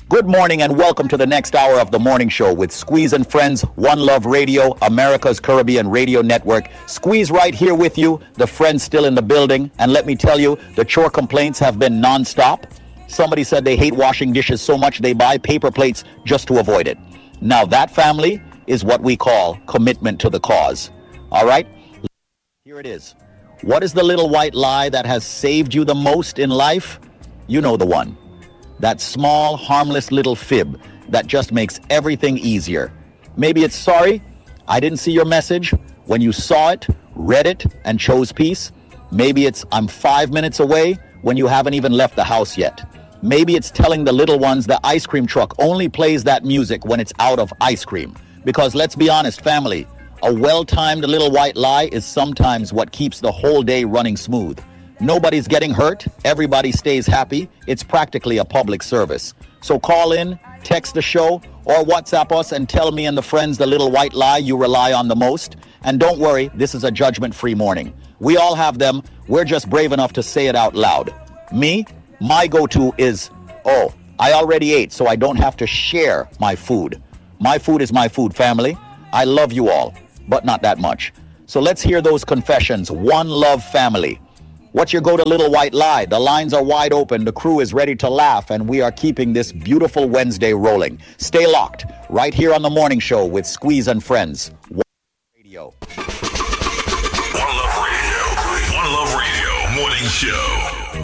Good morning and welcome to the next hour of the morning show with Squeeze and Friends, One Love Radio, America's Caribbean Radio Network. Squeeze right here with you, the friends still in the building. And let me tell you, the chore complaints have been nonstop. Somebody said they hate washing dishes so much they buy paper plates just to avoid it. Now that, family, is what we call commitment to the cause. All right? Here it is. What is the little white lie that has saved you the most in life? You know the one. That small, harmless little fib that just makes everything easier. Maybe it's sorry, I didn't see your message when you saw it, read it, and chose peace. Maybe it's I'm 5 minutes away when you haven't even left the house yet. Maybe it's telling the little ones the ice cream truck only plays that music when it's out of ice cream. Because let's be honest, family, a well-timed little white lie is sometimes what keeps the whole day running smooth. Nobody's getting hurt. Everybody stays happy. It's practically a public service. So call in, text the show, or WhatsApp us and tell me and the friends the little white lie you rely on the most. And don't worry, this is a judgment-free morning. We all have them. We're just brave enough to say it out loud. Me, my go-to is, oh, I already ate, so I don't have to share my food. My food is my food, family. I love you all, but not that much. So let's hear those confessions. One love, family. What's your go-to little white lie? The lines are wide open. The crew is ready to laugh, and we are keeping this beautiful Wednesday rolling. Stay locked right here on the morning show with Squeeze and Friends. One Radio. One Love Radio. One Love Radio morning show.